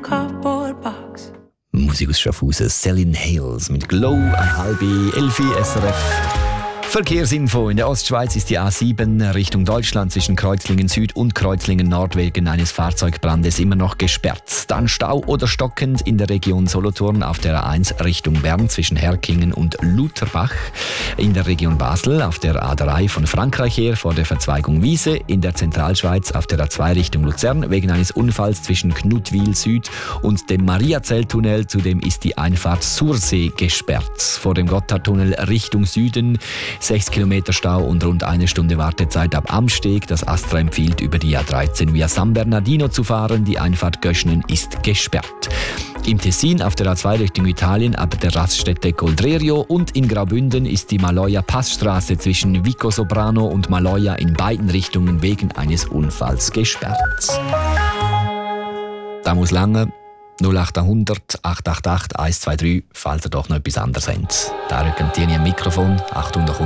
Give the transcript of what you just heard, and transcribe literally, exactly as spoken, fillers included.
cardboard box. Musik aus Schaffhausen, Celine Hales mit Glow, um halb elf S R F. Verkehrsinfo. In der Ostschweiz ist die A sieben Richtung Deutschland zwischen Kreuzlingen Süd und Kreuzlingen Nord wegen eines Fahrzeugbrandes immer noch gesperrt. Dann Stau oder stockend in der Region Solothurn auf der A eins Richtung Bern zwischen Herkingen und Lutherbach. In der Region Basel auf der A drei von Frankreich her vor der Verzweigung Wiese. In der Zentralschweiz auf der A zwei Richtung Luzern wegen eines Unfalls zwischen Knutwil Süd und dem Mariazelltunnel. Zudem ist die Einfahrt Sursee gesperrt. Vor dem Gotthardtunnel Richtung Süden sechs Kilometer Stau und rund eine Stunde Wartezeit ab Amsteg. Das Astra empfiehlt, über die A dreizehn via San Bernardino zu fahren. Die Einfahrt Göschnen ist gesperrt. Im Tessin auf der A zwei Richtung Italien ab der Raststätte Coldrerio und in Graubünden ist die Maloja-Passstraße zwischen Vico Soprano und Maloja in beiden Richtungen wegen eines Unfalls gesperrt. Da muss lange null acht hundert acht acht acht eins zwei drei, falls ihr doch noch etwas anderes habt. Da rücken die ein Mikrofon. Achtung, da kommt